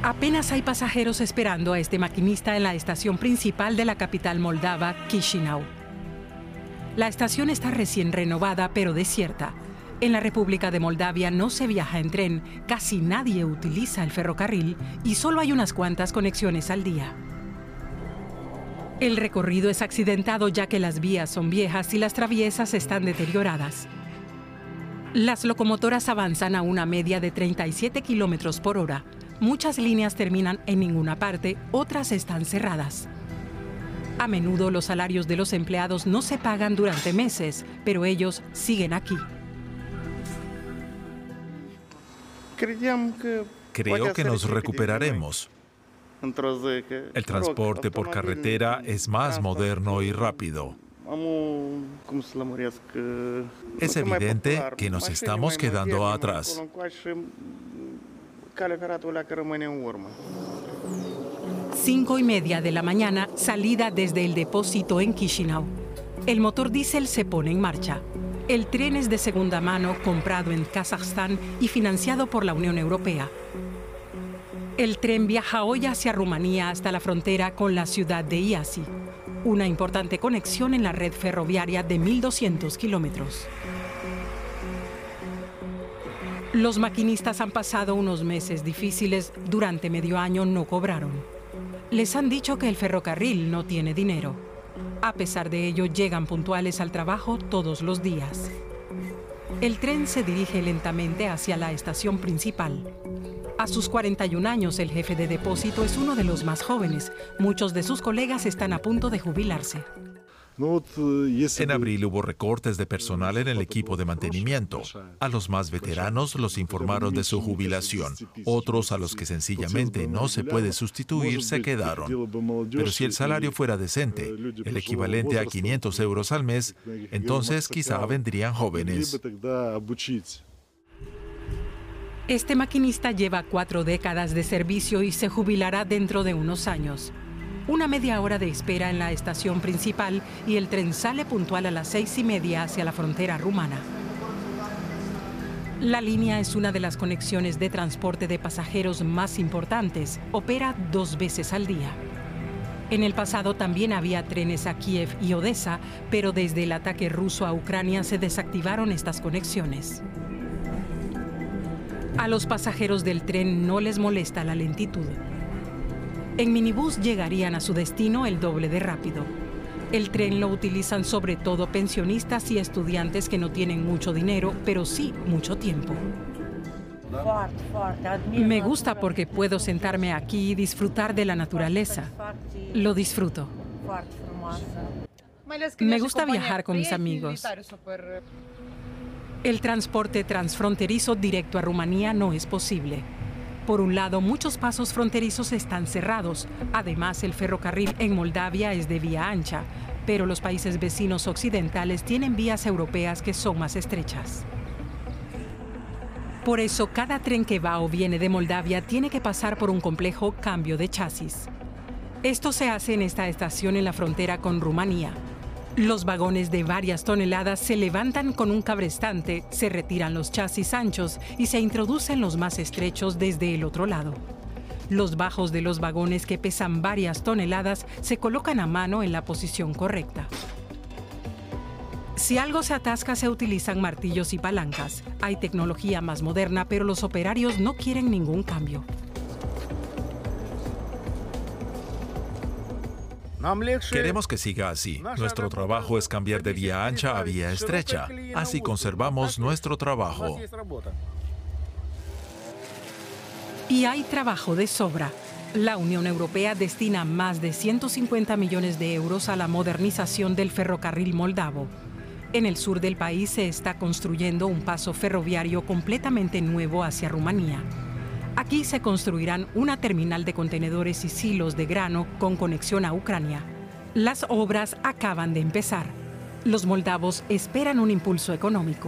Apenas hay pasajeros esperando a este maquinista en la estación principal de la capital moldava, Chisinau. La estación está recién renovada, pero desierta. En la República de Moldavia no se viaja en tren, casi nadie utiliza el ferrocarril y solo hay unas cuantas conexiones al día. El recorrido es accidentado ya que las vías son viejas y las traviesas están deterioradas. Las locomotoras avanzan a una media de 37 kilómetros por hora. Muchas líneas terminan en ninguna parte, otras están cerradas. A menudo los salarios de los empleados no se pagan durante meses, pero ellos siguen aquí. Creo que nos recuperaremos. El transporte por carretera es más moderno y rápido. Es evidente que nos estamos quedando atrás. 5:30 de la mañana, salida desde el depósito en Chisinau. El motor diésel se pone en marcha. El tren es de segunda mano, comprado en Kazajstán y financiado por la Unión Europea. El tren viaja hoy hacia Rumanía hasta la frontera con la ciudad de Iasi, una importante conexión en la red ferroviaria de 1.200 kilómetros. Los maquinistas han pasado unos meses difíciles, durante medio año no cobraron. Les han dicho que el ferrocarril no tiene dinero. A pesar de ello, llegan puntuales al trabajo todos los días. El tren se dirige lentamente hacia la estación principal. A sus 41 años, el jefe de depósito es uno de los más jóvenes. Muchos de sus colegas están a punto de jubilarse. En abril hubo recortes de personal en el equipo de mantenimiento. A los más veteranos los informaron de su jubilación. Otros, a los que sencillamente no se puede sustituir, se quedaron. Pero si el salario fuera decente, el equivalente a 500 euros al mes, entonces quizá vendrían jóvenes. Este maquinista lleva 4 décadas de servicio y se jubilará dentro de unos años. Una media hora de espera en la estación principal y el tren sale puntual a las 6:30 hacia la frontera rumana. La línea es una de las conexiones de transporte de pasajeros más importantes. Opera 2 veces al día. En el pasado también había trenes a Kiev y Odessa, pero desde el ataque ruso a Ucrania se desactivaron estas conexiones. A los pasajeros del tren no les molesta la lentitud. En minibús llegarían a su destino el doble de rápido. El tren lo utilizan sobre todo pensionistas y estudiantes que no tienen mucho dinero, pero sí mucho tiempo. Me gusta porque puedo sentarme aquí y disfrutar de la naturaleza. Lo disfruto. Me gusta viajar con mis amigos. El transporte transfronterizo directo a Rumanía no es posible. Por un lado, muchos pasos fronterizos están cerrados. Además, el ferrocarril en Moldavia es de vía ancha, pero los países vecinos occidentales tienen vías europeas que son más estrechas. Por eso, cada tren que va o viene de Moldavia tiene que pasar por un complejo cambio de chasis. Esto se hace en esta estación en la frontera con Rumanía. Los vagones de varias toneladas se levantan con un cabrestante, se retiran los chasis anchos y se introducen los más estrechos desde el otro lado. Los bajos de los vagones, que pesan varias toneladas, se colocan a mano en la posición correcta. Si algo se atasca, se utilizan martillos y palancas. Hay tecnología más moderna, pero los operarios no quieren ningún cambio. Queremos que siga así. Nuestro trabajo es cambiar de vía ancha a vía estrecha. Así conservamos nuestro trabajo. Y hay trabajo de sobra. La Unión Europea destina más de 150 millones de euros a la modernización del ferrocarril moldavo. En el sur del país se está construyendo un paso ferroviario completamente nuevo hacia Rumanía. Aquí se construirán una terminal de contenedores y silos de grano con conexión a Ucrania. Las obras acaban de empezar. Los moldavos esperan un impulso económico.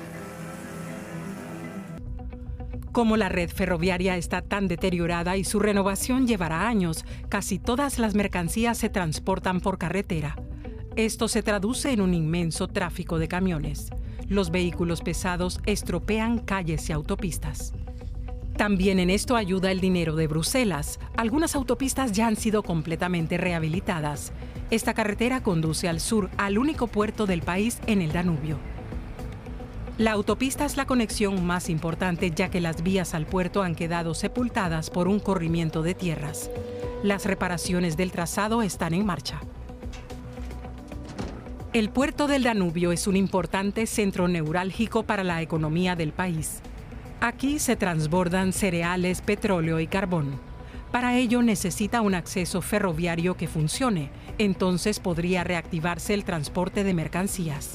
Como la red ferroviaria está tan deteriorada y su renovación llevará años, casi todas las mercancías se transportan por carretera. Esto se traduce en un inmenso tráfico de camiones. Los vehículos pesados estropean calles y autopistas. También en esto ayuda el dinero de Bruselas. Algunas autopistas ya han sido completamente rehabilitadas. Esta carretera conduce al sur, al único puerto del país en el Danubio. La autopista es la conexión más importante, ya que las vías al puerto han quedado sepultadas por un corrimiento de tierras. Las reparaciones del trazado están en marcha. El puerto del Danubio es un importante centro neurálgico para la economía del país. Aquí se transbordan cereales, petróleo y carbón. Para ello necesita un acceso ferroviario que funcione, entonces podría reactivarse el transporte de mercancías.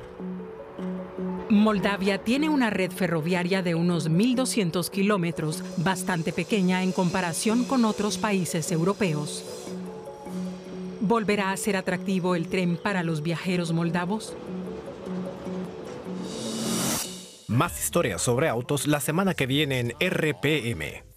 Moldavia tiene una red ferroviaria de unos 1.200 kilómetros, bastante pequeña en comparación con otros países europeos. ¿Volverá a ser atractivo el tren para los viajeros moldavos? Más historias sobre autos la semana que viene en RPM.